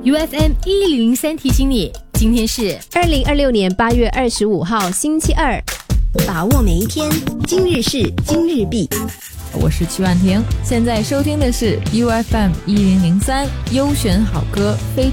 UFM 1003提醒你，今天是 2026年8月25号星期二， 把握每一天，今日事今日毕。 我是曲婉婷，现在收听的是 UFM 1003优选好歌非